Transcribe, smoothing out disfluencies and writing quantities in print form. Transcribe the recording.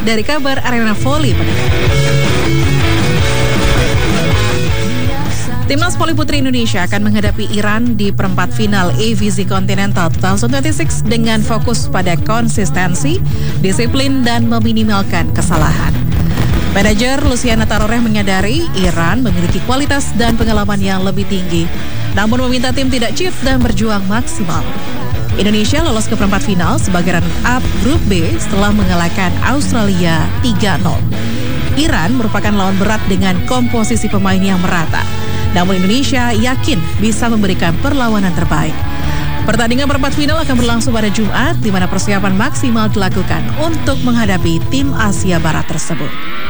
dari kabar Arena Volley. Timnas Voli Putri Indonesia akan menghadapi Iran di perempat final AVZ Continental 2026 dengan fokus pada konsistensi, disiplin, dan meminimalkan kesalahan. Manajer Luciana Taroreh menyadari Iran memiliki kualitas dan pengalaman yang lebih tinggi, namun meminta tim tidak cheat dan berjuang maksimal. Indonesia lolos ke perempat final sebagai runner-up grup B setelah mengalahkan Australia 3-0. Iran merupakan lawan berat dengan komposisi pemain yang merata. Namun Indonesia yakin bisa memberikan perlawanan terbaik. Pertandingan perempat final akan berlangsung pada Jumat, di mana persiapan maksimal dilakukan untuk menghadapi tim Asia Barat tersebut.